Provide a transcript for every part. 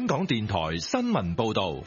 港電台新聞報道。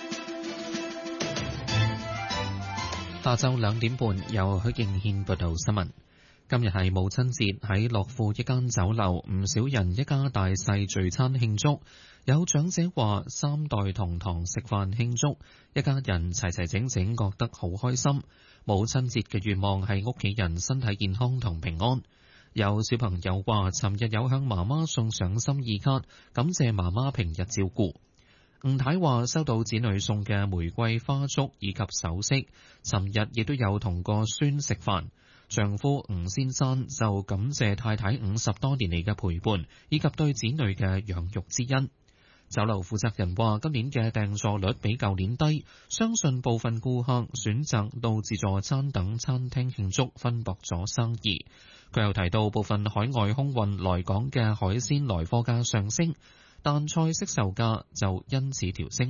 下晝2點半，由許敬軒報道新聞。今日係母親節，喺樂富一間酒樓，唔少人一家大細聚餐慶祝。有長者話3代同堂食飯慶祝，一家人齊齊整整，覺得好開心。母親節嘅願望係屋企人身體健康同平安。有小朋友話，尋日有向媽媽送上心意卡，感謝媽媽平日照顧。吳太話收到子女送嘅玫瑰花束以及首飾，尋日亦都有同個孫食飯。丈夫吳先生就感謝太太50多年嚟嘅陪伴，以及對子女嘅養育之恩。酒樓負責人話，今年嘅訂座率比舊年低，相信部分顧客選擇到自助餐等餐廳慶祝，分薄咗生意。佢又提到，部分海外空運來港嘅海鮮來貨價上升，但菜式售價就因此調升。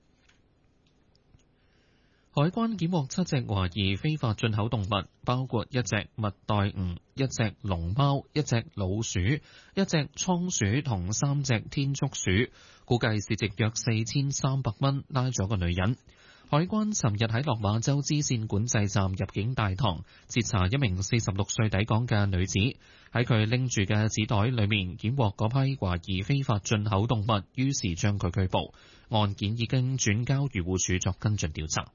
海關檢獲7隻懷疑非法進口動物，包括1隻蜜袋鼯、1隻龍貓、1隻老鼠、1隻倉鼠同3隻天竺鼠，估計市值約4300蚊，拉咗個女人。海關尋日喺落馬洲支線管制站入境大堂截查一名46歲抵港嘅女子，喺佢拎住嘅紙袋裏面檢獲嗰批懷疑非法進口動物，於是將佢拘捕。案件已經轉交漁護署作跟進調查。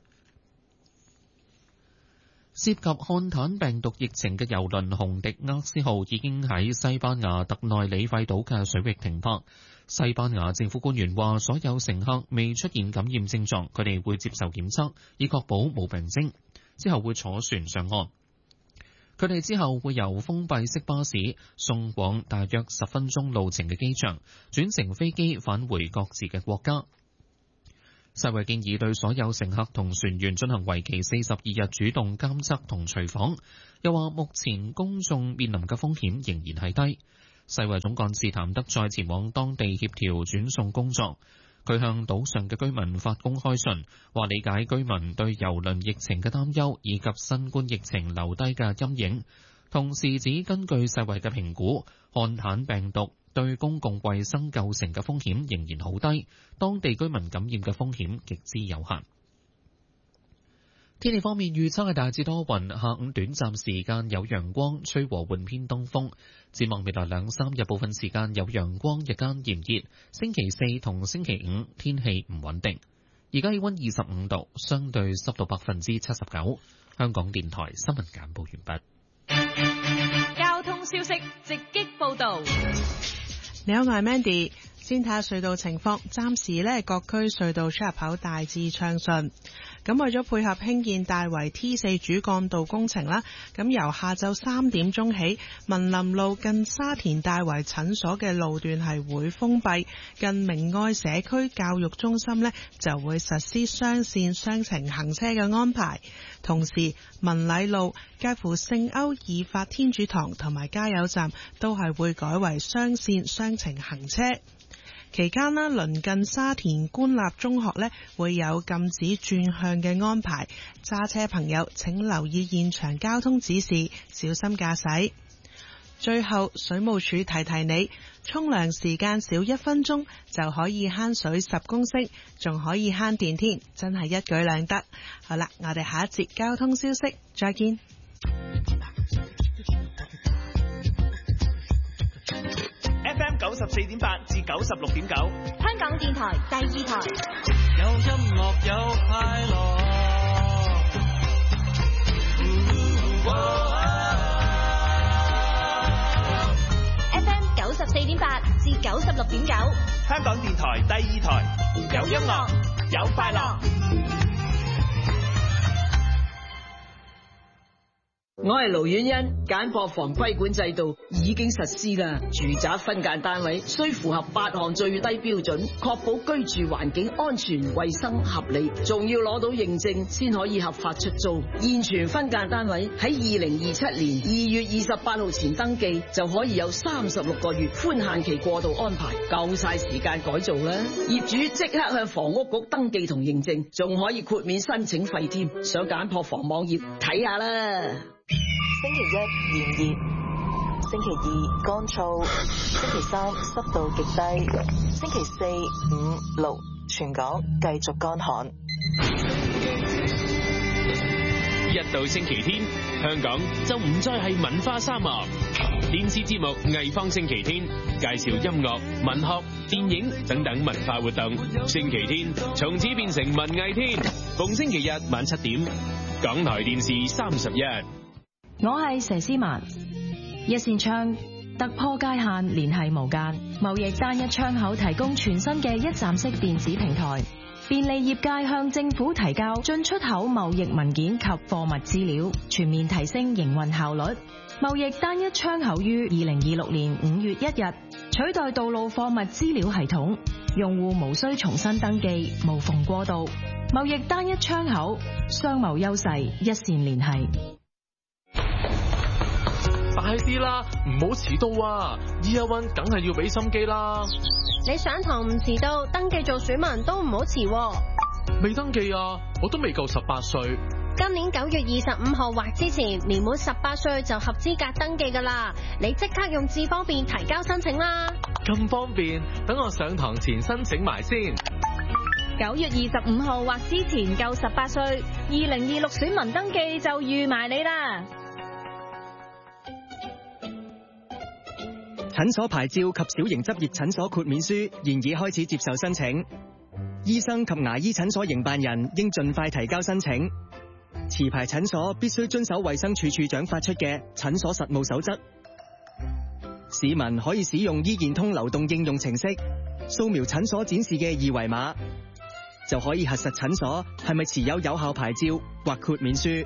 涉及漢坦病毒疫情嘅郵輪紅迪厄斯號已經喺西班牙特內里費島嘅水域停泊。西班牙政府官員話，所有乘客未出現感染症狀，佢哋會接受檢測，以確保冇病徵，之後會坐船上岸。佢哋之後會由封閉式巴士送往大約10分鐘路程嘅機場，轉乘飛機返回各自嘅國家。世衛建議對所有乘客同船員進行為期42日主動監測同隨訪，又話目前公眾面臨嘅風險仍然係低。世衛總幹事譚德塞前往當地協調轉送工作，佢向島上嘅居民發公開信，話理解居民對郵輪疫情嘅擔憂以及新冠疫情留低嘅陰影，同時指根據世衛嘅評估，漢坦病毒對公共衛生構成嘅風險仍然好低，當地居民感染嘅風險極之有限。天氣方面預測係大致多雲，下午短暫時間有陽光，吹和緩偏東風。展望未來2-3日部分時間有陽光，日間炎熱。星期4同星期5天氣唔穩定。而家氣溫25度，相對濕度79%。香港電台新聞簡報完畢。 交通消息直擊報道。 你好，我係 Mandy。先睇下隧道情況，暫時呢各區隧道出入口大致暢順。咁為咗配合興建大圍 T4 主幹道工程啦，咁由下晝3點鐘起，文林路近沙田大圍診所嘅路段係會封閉，近明愛社區教育中心呢就會實施雙線雙程行車嘅安排。同時，文禮路介乎聖歐爾法天主堂同埋加油站都係會改為雙線雙程行車。期間呢，鄰近沙田官立中學呢會有禁止轉向嘅安排，揸車朋友請留意現場交通指示，小心駕駛。最後，水務署提提你，沖涼時間少1分鐘就可以慳水10公升，仲可以慳電添，真係一舉兩得。好啦，我哋下一節交通消息再見。 FM 94.8至96.9， 香港電台第2台。 有音樂有快樂。 FM 94.8至96.9， 香港電台第2台。有音樂，有快樂。 我係盧婉欣，簡樸房規管制度已經實施啦。住宅分間單位需符合8項最低標準，確保居住環境安全、衛生、合理，仲要攞到認證先可以合法出租。現存分間單位喺2027年2月28號前登記，就可以有36個月寬限期過渡安排，夠晒時間改造啦。業主即刻向房屋局登記同認證，仲可以豁免申請費添。上簡樸房網頁睇下啦。 星期一炎熱， 星期2乾燥，星期3濕度極低，星期4、5、6全港繼續乾旱。 一到星期天，香港就唔再係文化沙漠。電視節目《藝方星期天》介紹音樂、文學、電影等等文化活動。星期天從此變成文藝天。逢星期日晚7點，港台電視31。 我係佘詩曼。一線窗突破界限，聯繫無間。貿易單一窗口提供全新嘅一站式電子平台，便利業界向政府提交進出口貿易文件及貨物資料，全面提升營運效率。貿易單一窗口於2026年5月1日取代道路貨物資料系統，用戶無需重新登記，無縫過渡。貿易單一窗口，商貿優勢一線聯繫。 快啲啦，唔好遲到啊！Year One梗係要俾心機啦。 你上堂唔遲到，登記做選民都唔好遲喎。 未登記啊，我都未夠18歲。 今年9月25號或之前，年滿18歲就合資格登記㗎啦。你即刻用智方便提交申請啦。 咁方便，等我上堂前申請埋先。 9月25號或之前夠18歲，2026選民登記就預埋你啦。 診所牌照及小型執業診所豁免書現已開始接受申請，醫生及牙醫診所營辦人應盡快提交申請。持牌診所必須遵守衛生署署長發出嘅診所實務守則。市民可以使用醫健通流動應用程式，掃描診所展示嘅二維碼，就可以核實診所係咪持有有效牌照或豁免書。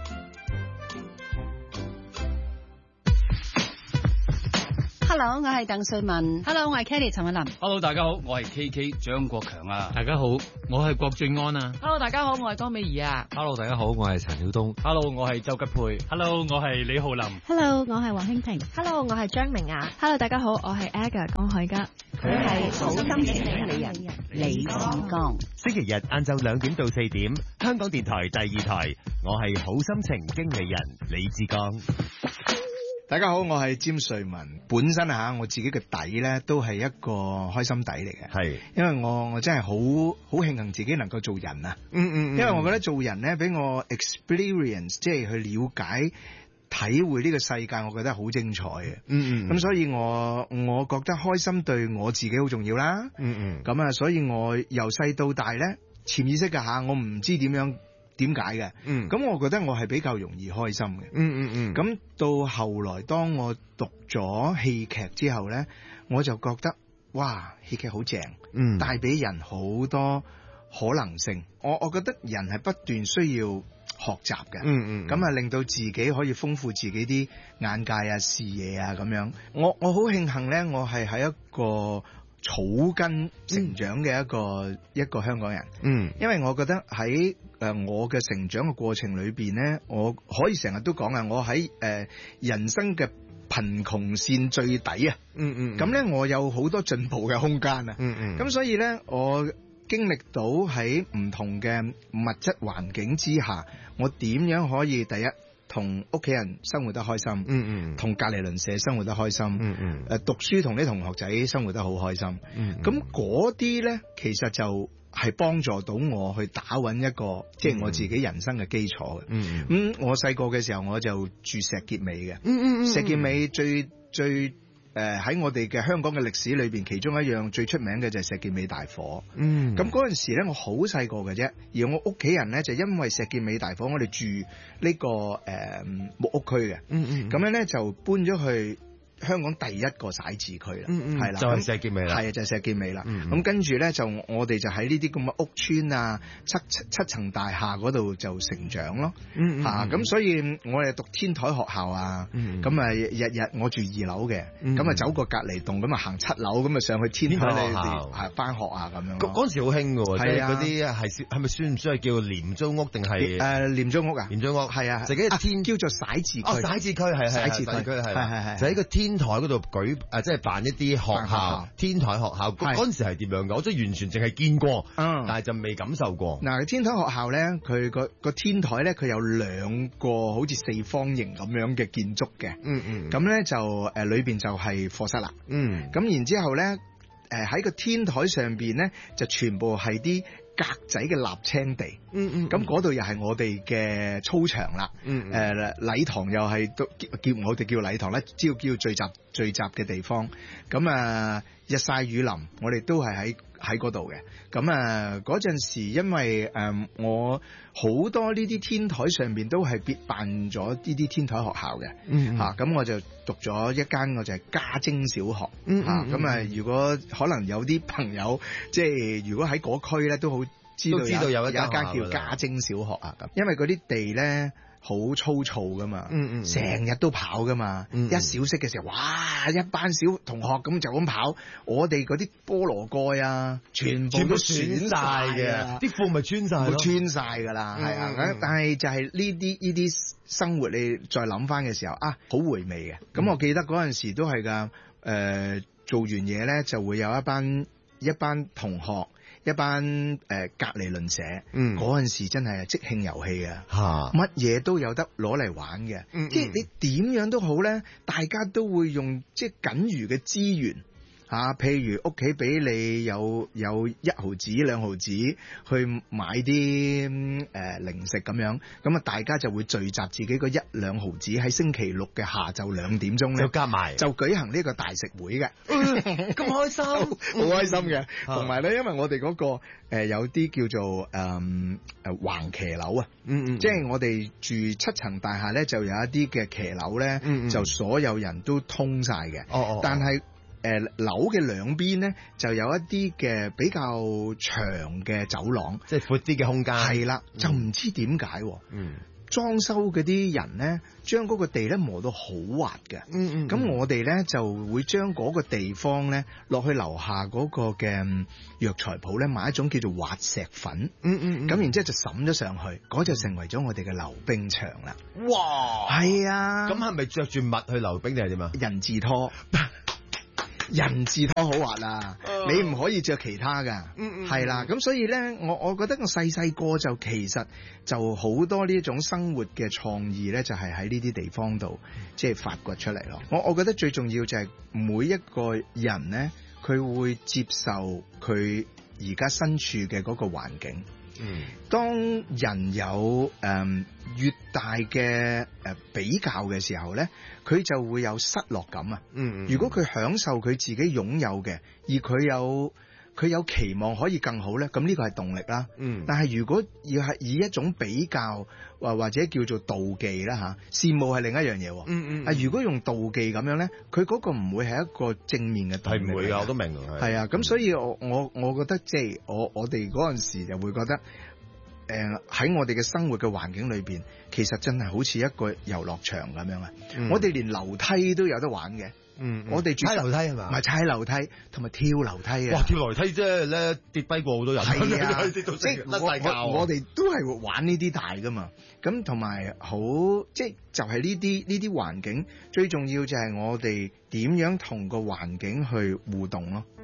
Hello， 我係鄧瑞文。 Hello， 我係 Kelly 陳慧琳。 Hello， 大家好，我係 KK 張國強啊。 大家好，我係郭晉安啊。 Hello， 大家好，我係江美儀啊。 Hello， 大家好，我係陳曉東。 Hello， 我係周吉佩。 Hello， 我係李浩林。 Hello， 我係黃興平。 Hello， 我係張明雅。 Hello， 大家好，我係 Aga 江海嘉。 佢係好心情經理人李志剛。 星期日晏晝2點到4點，香港電台第2台，我係好心情經理人李志剛。 大家好，我係詹瑞文。本身我自己嘅底咧都係一個開心底嚟嘅，係，因為我真係好慶幸自己能夠做人啊。因為我覺得做人咧俾我 experience， 即係去了解、體會呢個世界，我覺得好精彩嘅。咁所以我覺得開心對我自己好重要啦。咁啊，所以我由細到大咧，潛意識嘅我唔知點解嘅，咁我覺得我係比較容易開心嘅。咁到後來當我讀咗戲劇之後呢，我就覺得哇，戲劇好正，帶俾人好多可能性。我覺得人係不斷需要學習嘅，咁啊令到自己可以豐富自己啲眼界啊、視野啊咁樣。我好慶幸呢，我係喺一個草根成長嘅一個香港人，因為我覺得喺我嘅成長嘅過程裏邊呢，我可以成日都講啊，我喺人生嘅貧窮線最底啊，咁呢我有好多進步嘅空間啊，咁所以呢，我經歷到喺唔同嘅物質環境之下，我點樣可以第一同屋企人生活得開心，同隔離鄰舍生活得開心，讀書同啲同學仔生活得好開心，咁嗰啲呢，其實就係幫助到我去打穩一個即係我自己人生嘅基礎嘅。我細個嘅時候我就住石硤尾嘅，石硤尾最喺我哋嘅香港嘅歷史裏邊，其中一樣最出名嘅就係石硤尾大火。咁嗰陣時咧，我好細個嘅啫，而我屋企人咧就因為石硤尾大火，我哋住呢個木屋區嘅，咁樣咧就搬咗去香港第一個徙置區啦，係啦， 就係石硤尾啦， 係啊，就係石硤尾啦。咁跟住咧就我哋就喺呢啲咁嘅屋邨啊、七層大廈嗰度就成長咯，咁所以我哋讀天台學校啊，咁啊日我住2樓嘅，咁啊走過隔離棟，咁啊行7樓，咁啊上去天台裏邊係返學啊咁樣。 嗰陣時好興嘅喎，即係嗰啲係咪算唔算係叫廉租屋定係廉租屋啊？ 廉租屋係啊，就係天叫做徙置區， 徙置區係徙置區係就喺個天天台嗰度即係辦一啲學校天台學校嗰陣時係點樣嘅？我真係完全淨係見過，但係就未感受過。 嗱，天台學校咧，佢個天台咧，佢有兩個好似四方形咁樣嘅建築嘅。咁咧就裏邊就係課室啦。咁然之後咧，喺個天台上邊咧，就全部係啲格仔嘅瀝青地，咁嗰度又係我哋嘅操場啦，禮堂又係都叫我哋叫禮堂啦，只要叫聚集嘅地方，咁日曬雨淋，我哋都係喺嗰度嘅。咁嗰陣時，因為我好多呢啲天台上邊都係必辦咗呢啲天台學校嘅，咁我就讀咗一間我就係家精小學，咁如果可能有啲朋友即係如果喺嗰區咧都好知道有一間叫家精小學啊，咁因為嗰啲地咧好粗糙噶嘛，成日都跑噶嘛，一小息嘅時候，哇，一班小同學咁就咁跑，我哋嗰啲菠蘿蓋啊，全部都損晒嘅， 啲褲咪穿晒咯， 穿晒噶啦，係啊，但係就係呢啲生活，你再諗翻嘅時候啊，好回味嘅。咁我記得嗰陣時都係噶，做完嘢咧就會有一班同學。一班隔離鄰舍，嗰陣時真係即興遊戲啊，乜嘢都有得攞嚟玩嘅，即係你點樣都好咧，大家都會用即係僅餘嘅資源。譬如屋企俾你有1毫子2毫子去買啲零食咁樣，咁大家就會聚集自己個1-2毫子喺星期六嘅下晝2點鐘咧， 就夾埋就舉行呢個大食會嘅， 咁開心，好開心嘅。同埋咧，因為我哋嗰個有啲叫做橫騎樓啊，即係我哋住7層大廈咧，就有一啲嘅騎樓咧，就所有人都通晒嘅，但係樓嘅兩邊咧就有一啲嘅比較長嘅走廊， 即係闊啲嘅空間。 係啦，就唔知點解，裝修嗰啲人咧，將嗰個地咧磨到好滑嘅。咁我哋咧就會將嗰個地方咧落去樓下嗰個嘅藥材鋪咧買一種叫做滑石粉。咁然之後就揼咗上去，嗰就成為咗我哋嘅溜冰場啦。 哇！ 係啊， 咁係咪着住襪去溜冰定係點啊？ 人字拖。人字拖好滑啦，你唔可以着其他噶，係啦，咁所以咧，我覺得我細個就其實就好多呢種生活嘅創意咧，就係喺呢啲地方度即係發掘出嚟咯。我覺得最重要就係每一個人咧，佢會接受佢而家身處嘅嗰個環境。當人有越大嘅比較嘅時候咧，佢就會有失落感啊。如果佢享受佢自己擁有嘅，而佢有期望可以更好咧，咁呢個係動力啦。但係如果要係以一種比較或者叫做妒忌啦嚇，羨慕係另一樣嘢。如果用妒忌咁樣咧，佢嗰個唔會係一個正面嘅動力。 係唔會㗎，我都明。 係啊，咁所以我覺得即係我哋嗰陣時就會覺得。喺我哋嘅生活嘅環境裏邊，其實真係好似一個遊樂場咁樣啊！我哋連樓梯都有得玩嘅。我哋住踩樓梯係嘛？ 唔係踩樓梯，同埋跳樓梯啊！ 哇！跳樓梯即係咧跌低過好多人。係啊，即係我哋都係會玩呢啲大噶嘛。咁同埋好即係就係呢啲環境，最重要就係我哋點樣同個環境去互動咯。